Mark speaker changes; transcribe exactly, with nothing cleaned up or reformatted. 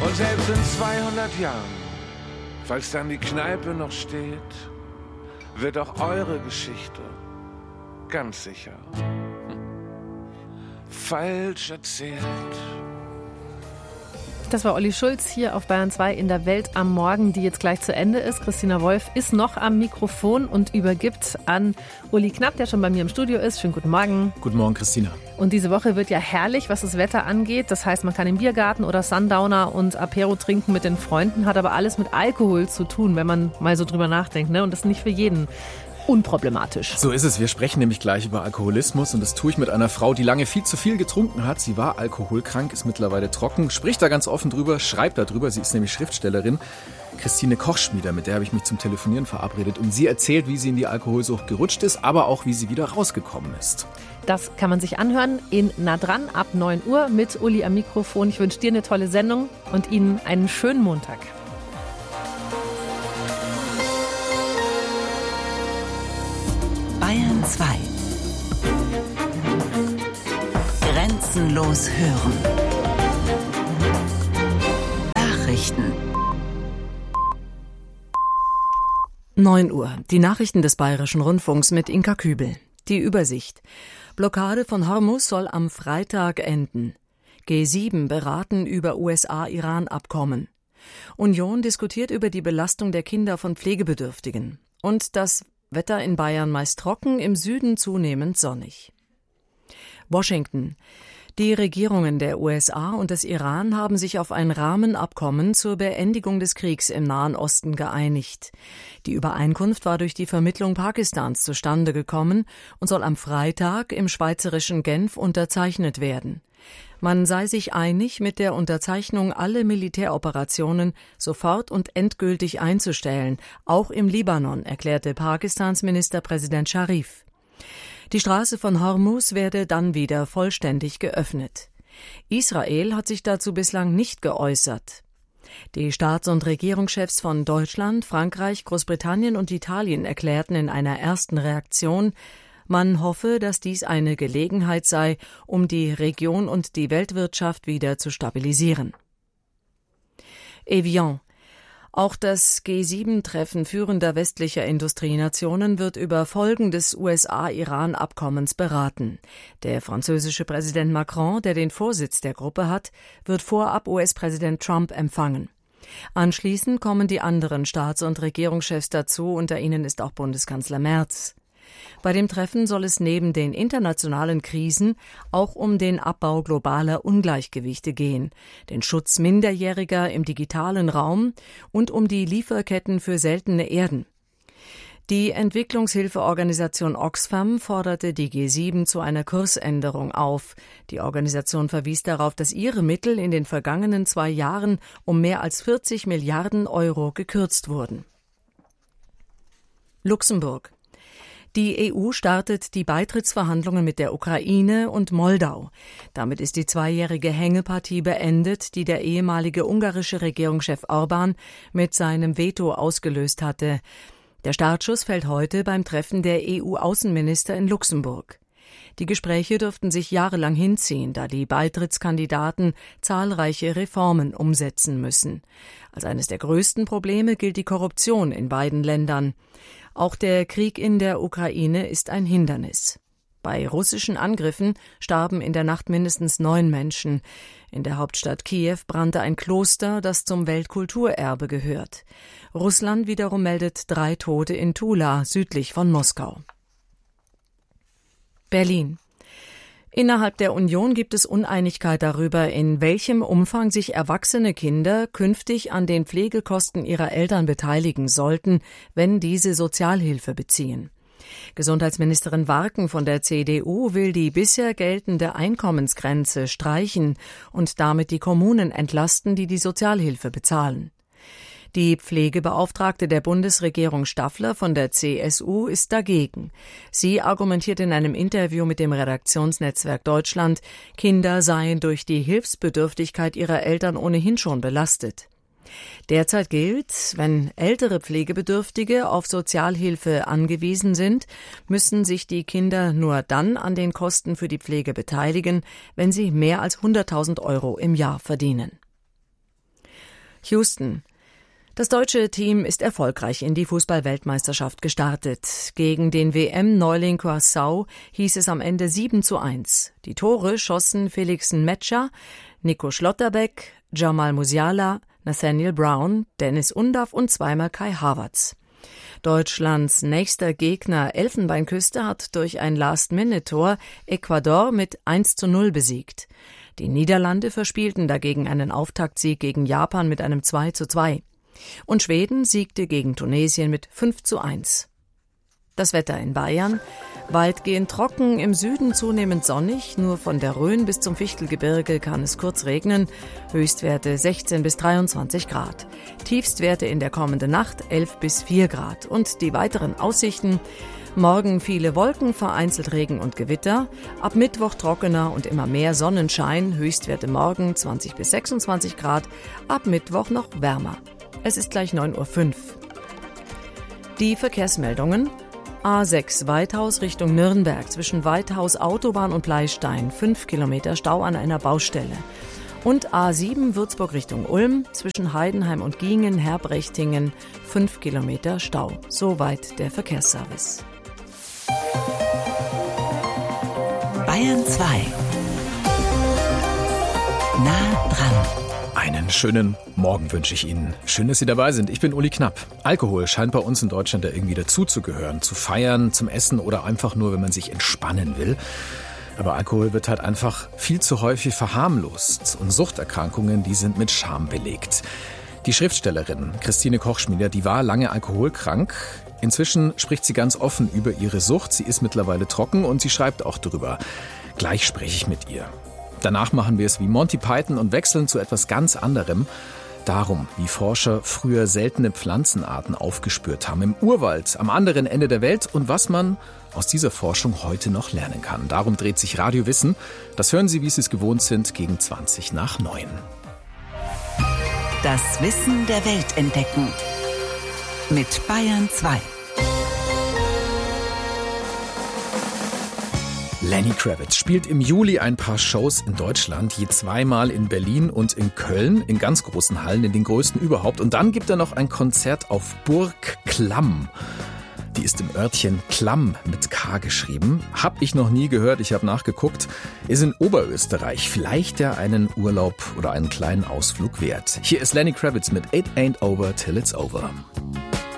Speaker 1: Und selbst in zweihundert Jahren, falls dann die Kneipe noch steht, wird auch eure Geschichte ganz sicher falsch erzählt.
Speaker 2: Das war Olli Schulz hier auf Bayern zwei in der Welt am Morgen, die jetzt gleich zu Ende ist. Christina Wolf ist noch am Mikrofon und übergibt an Uli Knapp, der schon bei mir im Studio ist. Schönen guten Morgen.
Speaker 3: Guten Morgen, Christina.
Speaker 2: Und diese Woche wird ja herrlich, was das Wetter angeht. Das heißt, man kann im Biergarten oder Sundowner und Apero trinken mit den Freunden, hat aber alles mit Alkohol zu tun, wenn man mal so drüber nachdenkt, ne? Und das ist nicht für jeden unproblematisch.
Speaker 3: So ist es. Wir sprechen nämlich gleich über Alkoholismus und das tue ich mit einer Frau, die lange viel zu viel getrunken hat. Sie war alkoholkrank, ist mittlerweile trocken, spricht da ganz offen drüber, schreibt darüber. Sie ist nämlich Schriftstellerin. Christine Kochschmieder, mit der habe ich mich zum Telefonieren verabredet und sie erzählt, wie sie in die Alkoholsucht gerutscht ist, aber auch, wie sie wieder rausgekommen ist.
Speaker 2: Das kann man sich anhören in Nah dran ab neun Uhr mit Uli am Mikrofon. Ich wünsche dir eine tolle Sendung und Ihnen einen schönen Montag.
Speaker 4: Bayern zwei. Grenzenlos hören. Nachrichten.
Speaker 5: neun Uhr. Die Nachrichten des Bayerischen Rundfunks mit Inka Kübel. Die Übersicht. Blockade von Hormuz soll am Freitag enden. G sieben beraten über U S A-Iran-Abkommen. Union diskutiert über die Belastung der Kinder von Pflegebedürftigen. Und das Wetter in Bayern meist trocken, im Süden zunehmend sonnig. Washington. Die Regierungen der U S A und des Iran haben sich auf ein Rahmenabkommen zur Beendigung des Kriegs im Nahen Osten geeinigt. Die Übereinkunft war durch die Vermittlung Pakistans zustande gekommen und soll am Freitag im schweizerischen Genf unterzeichnet werden. Man sei sich einig, mit der Unterzeichnung alle Militäroperationen sofort und endgültig einzustellen, auch im Libanon, erklärte Pakistans Ministerpräsident Sharif. Die Straße von Hormuz werde dann wieder vollständig geöffnet. Israel hat sich dazu bislang nicht geäußert. Die Staats- und Regierungschefs von Deutschland, Frankreich, Großbritannien und Italien erklärten in einer ersten Reaktion, man hoffe, dass dies eine Gelegenheit sei, um die Region und die Weltwirtschaft wieder zu stabilisieren. Evian. Auch das G sieben Treffen führender westlicher Industrienationen wird über Folgen des U S A-Iran-Abkommens beraten. Der französische Präsident Macron, der den Vorsitz der Gruppe hat, wird vorab U S-Präsident Trump empfangen. Anschließend kommen die anderen Staats- und Regierungschefs dazu, unter ihnen ist auch Bundeskanzler Merz. Bei dem Treffen soll es neben den internationalen Krisen auch um den Abbau globaler Ungleichgewichte gehen, den Schutz Minderjähriger im digitalen Raum und um die Lieferketten für seltene Erden. Die Entwicklungshilfeorganisation Oxfam forderte die G sieben zu einer Kursänderung auf. Die Organisation verwies darauf, dass ihre Mittel in den vergangenen zwei Jahren um mehr als vierzig Milliarden Euro gekürzt wurden. Luxemburg. Die E U startet die Beitrittsverhandlungen mit der Ukraine und Moldau. Damit ist die zweijährige Hängepartie beendet, die der ehemalige ungarische Regierungschef Orbán mit seinem Veto ausgelöst hatte. Der Startschuss fällt heute beim Treffen der E U-Außenminister in Luxemburg. Die Gespräche dürften sich jahrelang hinziehen, da die Beitrittskandidaten zahlreiche Reformen umsetzen müssen. Als eines der größten Probleme gilt die Korruption in beiden Ländern. Auch der Krieg in der Ukraine ist ein Hindernis. Bei russischen Angriffen starben in der Nacht mindestens neun Menschen. In der Hauptstadt Kiew brannte ein Kloster, das zum Weltkulturerbe gehört. Russland wiederum meldet drei Tote in Tula, südlich von Moskau. Berlin. Innerhalb der Union gibt es Uneinigkeit darüber, in welchem Umfang sich erwachsene Kinder künftig an den Pflegekosten ihrer Eltern beteiligen sollten, wenn diese Sozialhilfe beziehen. Gesundheitsministerin Warken von der C D U will die bisher geltende Einkommensgrenze streichen und damit die Kommunen entlasten, die die Sozialhilfe bezahlen. Die Pflegebeauftragte der Bundesregierung Staffler von der C S U ist dagegen. Sie argumentiert in einem Interview mit dem Redaktionsnetzwerk Deutschland, Kinder seien durch die Hilfsbedürftigkeit ihrer Eltern ohnehin schon belastet. Derzeit gilt, wenn ältere Pflegebedürftige auf Sozialhilfe angewiesen sind, müssen sich die Kinder nur dann an den Kosten für die Pflege beteiligen, wenn sie mehr als hunderttausend Euro im Jahr verdienen. Houston. Das deutsche Team ist erfolgreich in die Fußball-Weltmeisterschaft gestartet. Gegen den W M-Neuling Curaçao hieß es am Ende sieben zu eins. Die Tore schossen Felix Nmecha, Nico Schlotterbeck, Jamal Musiala, Nathaniel Brown, Dennis Undaff und zweimal Kai Havertz. Deutschlands nächster Gegner Elfenbeinküste hat durch ein Last-Minute-Tor Ecuador mit eins zu null besiegt. Die Niederlande verspielten dagegen einen Auftaktsieg gegen Japan mit einem zwei zu zwei. Und Schweden siegte gegen Tunesien mit fünf zu eins. Das Wetter in Bayern: weitgehend trocken, im Süden zunehmend sonnig, nur von der Rhön bis zum Fichtelgebirge kann es kurz regnen, Höchstwerte sechzehn bis dreiundzwanzig Grad. Tiefstwerte in der kommenden Nacht elf bis vier Grad. Und die weiteren Aussichten: morgen viele Wolken, vereinzelt Regen und Gewitter, ab Mittwoch trockener und immer mehr Sonnenschein, Höchstwerte morgen zwanzig bis sechsundzwanzig Grad, ab Mittwoch noch wärmer. Es ist gleich neun Uhr fünf. Die Verkehrsmeldungen: A sechs Weithaus Richtung Nürnberg, zwischen Weithaus Autobahn und Bleistein, fünf Kilometer Stau an einer Baustelle. Und A sieben Würzburg Richtung Ulm, zwischen Heidenheim und Giengen, Herbrechtingen, fünf Kilometer Stau. Soweit der Verkehrsservice.
Speaker 4: Bayern zwei. Nah dran.
Speaker 3: Einen schönen Morgen wünsche ich Ihnen. Schön, dass Sie dabei sind. Ich bin Uli Knapp. Alkohol scheint bei uns in Deutschland da irgendwie dazuzugehören. Zu feiern, zum Essen oder einfach nur, wenn man sich entspannen will. Aber Alkohol wird halt einfach viel zu häufig verharmlost. Und Suchterkrankungen, die sind mit Scham belegt. Die Schriftstellerin Christine Kochschmieder, die war lange alkoholkrank. Inzwischen spricht sie ganz offen über ihre Sucht. Sie ist mittlerweile trocken und sie schreibt auch drüber. Gleich spreche ich mit ihr. Danach machen wir es wie Monty Python und wechseln zu etwas ganz anderem. Darum, wie Forscher früher seltene Pflanzenarten aufgespürt haben im Urwald am anderen Ende der Welt und was man aus dieser Forschung heute noch lernen kann. Darum dreht sich Radio Wissen. Das hören Sie, wie Sie es gewohnt sind, gegen zwanzig nach neun.
Speaker 4: Das Wissen der Welt entdecken. Mit Bayern zwei.
Speaker 3: Lenny Kravitz spielt im Juli ein paar Shows in Deutschland, je zweimal in Berlin und in Köln, in ganz großen Hallen, in den größten überhaupt. Und dann gibt er noch ein Konzert auf Burg Klamm. Die ist im Örtchen Klamm mit K geschrieben. Hab ich noch nie gehört, ich habe nachgeguckt. Ist in Oberösterreich, vielleicht ja einen Urlaub oder einen kleinen Ausflug wert. Hier ist Lenny Kravitz mit It Ain't Over Till It's Over.